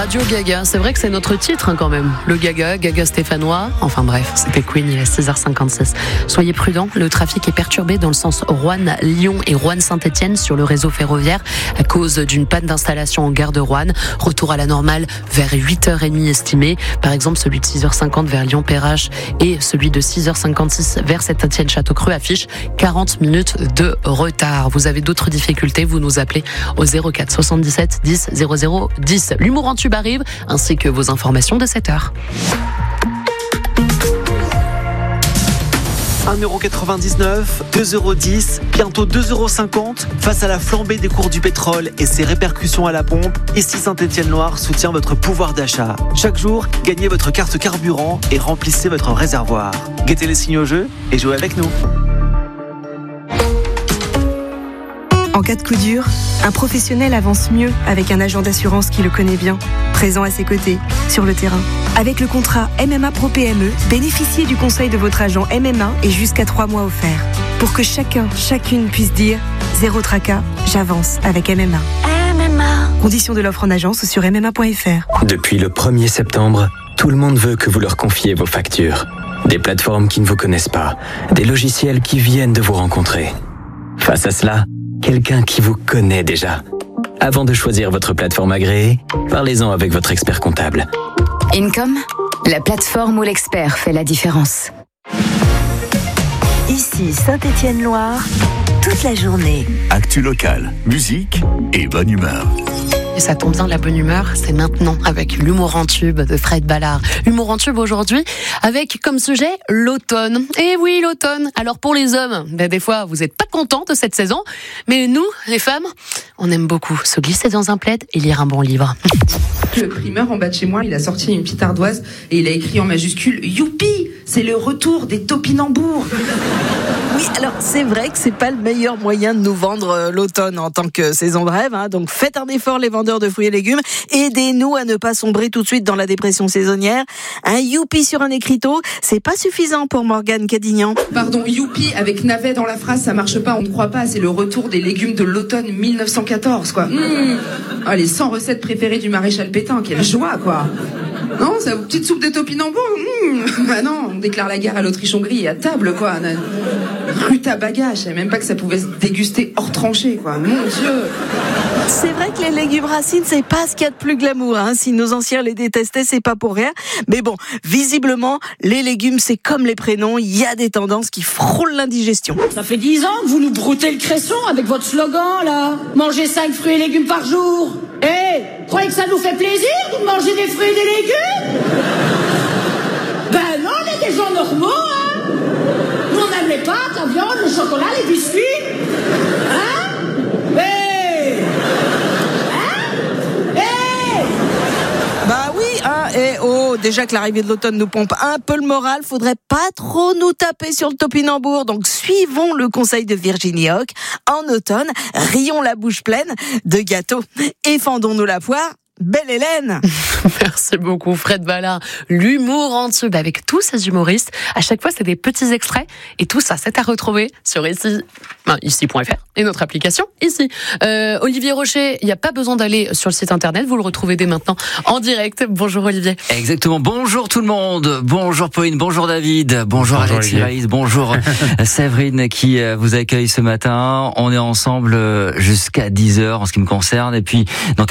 Radio Gaga, c'est vrai que c'est notre titre quand même. Le Gaga stéphanois. Enfin bref, c'était Queen, il est 6h56. Soyez prudents, le trafic est perturbé dans le sens Roanne-Lyon et Roanne-Saint-Etienne sur le réseau ferroviaire à cause d'une panne d'installation en gare de Roanne. Retour à la normale vers 8h30 estimé. Par exemple, celui de 6h50 vers Lyon-Perrache et celui de 6h56 vers Saint-Etienne-Château-Creux affiche 40 minutes de retard. Vous avez d'autres difficultés, vous nous appelez au 04 77 10 00 10. L'humour en tube arrive, ainsi que vos informations de 7h. 1,99€, 2,10€, bientôt 2,50€. Face à la flambée des cours du pétrole et ses répercussions à la pompe, ici Saint-Etienne-Loire soutient votre pouvoir d'achat. Chaque jour, gagnez votre carte carburant et remplissez votre réservoir. Guettez les signes au jeu et jouez avec nous. En cas de coup dur, un professionnel avance mieux avec un agent d'assurance qui le connaît bien, présent à ses côtés, sur le terrain. Avec le contrat MMA Pro PME, bénéficiez du conseil de votre agent MMA et jusqu'à 3 mois offerts. Pour que chacune puisse dire « Zéro tracas, j'avance avec MMA ». Conditions de l'offre en agence sur mma.fr. Depuis le 1er septembre, tout le monde veut que vous leur confiez vos factures. Des plateformes qui ne vous connaissent pas, des logiciels qui viennent de vous rencontrer. Face à cela, quelqu'un qui vous connaît déjà. Avant de choisir votre plateforme agréée, parlez-en avec votre expert comptable. Income, la plateforme où l'expert fait la différence. Ici Saint-Etienne-Loire, toute la journée. Actu locale, musique et bonne humeur. Et ça tombe bien, la bonne humeur, c'est maintenant avec l'humour en tube de Fred Ballard. Humour en tube aujourd'hui avec comme sujet l'automne. Et oui, l'automne. Alors pour les hommes, des fois vous n'êtes pas contents de cette saison, mais nous, les femmes, on aime beaucoup se glisser dans un plaid et lire un bon livre. Le primeur en bas de chez moi, il a sorti une petite ardoise et il a écrit en majuscule « Youpi, c'est le retour des topinambours ». Oui, alors c'est vrai que c'est pas le meilleur moyen de nous vendre l'automne en tant que saison de rêve, hein. Donc faites un effort les vendeurs de fruits et légumes, aidez-nous à ne pas sombrer tout de suite dans la dépression saisonnière. Un youpi sur un écriteau, c'est pas suffisant pour Morgane Cadignan. Pardon, youpi avec navet dans la phrase, ça marche pas, on ne croit pas, c'est le retour des légumes de l'automne 1914 quoi. Ah, les 100 recettes préférées du maréchal Pétain, quelle joie quoi. Non, ça, petite soupe de topinambour. Bah non, on déclare la guerre à l'Autriche-Hongrie et à table quoi. Rutabaga, je savais même pas que ça pouvait se déguster hors tranchée quoi. Mon Dieu. C'est vrai que les légumes racines, c'est pas ce qu'il y a de plus glamour, hein. Si nos anciens les détestaient, c'est pas pour rien. Mais bon, visiblement, les légumes, c'est comme les prénoms, il y a des tendances qui frôlent l'indigestion. Ça fait 10 ans que vous nous broutez le cresson avec votre slogan, là. Mangez 5 fruits et légumes par jour. Croyez que ça nous fait plaisir de manger des fruits et des légumes? Ben non, on est des gens normaux, hein. Nous, on aime les pâtes, la viande, le chocolat, les biscuits. Hein? Bah oui, hein, déjà que l'arrivée de l'automne nous pompe un peu le moral, faudrait pas trop nous taper sur le topinambour. Donc suivons le conseil de Virginie Hoc. En automne, rions la bouche pleine de gâteaux et fendons-nous la poire. Belle Hélène. Merci beaucoup Fred Ballard. L'humour en tube avec tous ces humoristes. À chaque fois, c'est des petits extraits. Et tout ça, c'est à retrouver sur ici.fr et notre application ici. Olivier Rocher, il n'y a pas besoin d'aller sur le site internet. Vous le retrouvez dès maintenant en direct. Bonjour Olivier. Exactement. Bonjour tout le monde. Bonjour Pauline. Bonjour David. Bonjour Alexis Raïs. Bonjour Séverine qui vous accueille ce matin. On est ensemble jusqu'à 10h en ce qui me concerne. Et puis, dans